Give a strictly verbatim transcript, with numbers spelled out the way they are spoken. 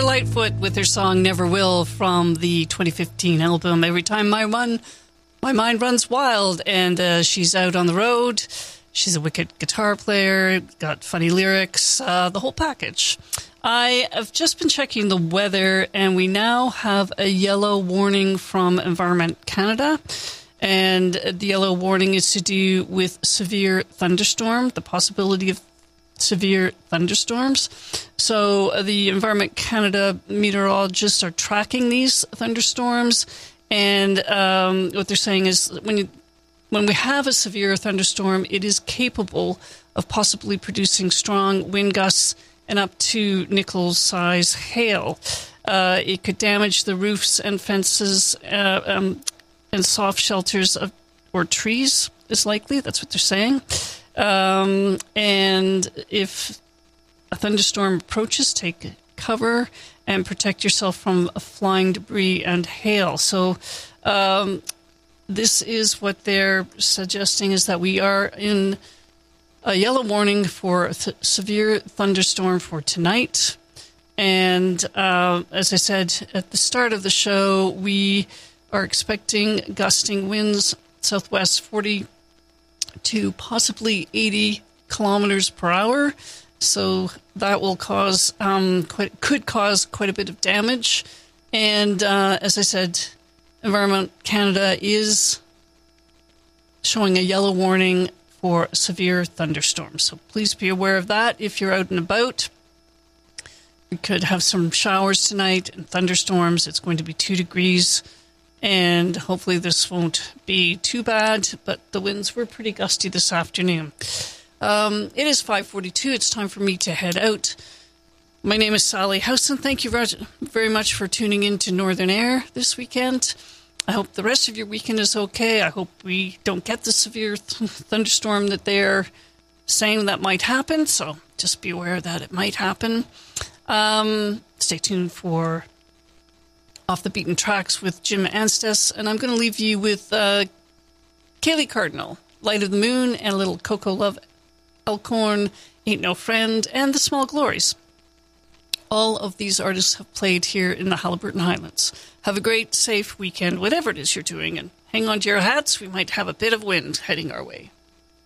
Lightfoot with their song Never Will from the twenty fifteen album Every Time My Run, My Mind Runs Wild. And uh, she's out on the road. She's a wicked guitar player, got funny lyrics, uh, the whole package. I have just been checking the weather, and we now have a yellow warning from Environment Canada. And the yellow warning is to do with severe thunderstorm, the possibility of severe thunderstorms. So uh, the Environment Canada meteorologists are tracking these thunderstorms, and um, what they're saying is when you, when we have a severe thunderstorm, it is capable of possibly producing strong wind gusts and up to nickel-size hail. Uh, it could damage the roofs and fences uh, um, and soft shelters of or trees is likely. That's what they're saying. Um, and if a thunderstorm approaches, take cover and protect yourself from flying debris and hail. So um, this is what they're suggesting, is that we are in a yellow warning for a th- severe thunderstorm for tonight. And uh, as I said at the start of the show, we are expecting gusting winds southwest forty to possibly eighty kilometers per hour. So that will cause, um, quite, could cause quite a bit of damage. And uh, as I said, Environment Canada is showing a yellow warning for severe thunderstorms. So please be aware of that if you're out and about. We could have some showers tonight and thunderstorms. It's going to be two degrees. And hopefully this won't be too bad, but the winds were pretty gusty this afternoon. Um, it is five forty-two. It's time for me to head out. My name is Sally Howson. Thank you very much for tuning in to Northern Air this weekend. I hope the rest of your weekend is okay. I hope we don't get the severe th- thunderstorm that they're saying that might happen, so just be aware that it might happen. Um, stay tuned for Off the Beaten Tracks with Jim Anstice, and I'm going to leave you with uh, Kaylee Cardinal, Light of the Moon, and a little Coco Love, Elkhorn, Ain't No Friend, and The Small Glories. All of these artists have played here in the Haliburton Highlands. Have a great, safe weekend, whatever it is you're doing, and hang on to your hats. We might have a bit of wind heading our way.